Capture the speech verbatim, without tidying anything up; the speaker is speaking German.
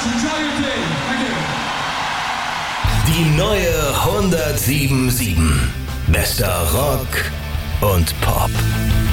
Enjoy your day. Thank you. Die neue hundertsieben Komma sieben. Bester Rock und Pop.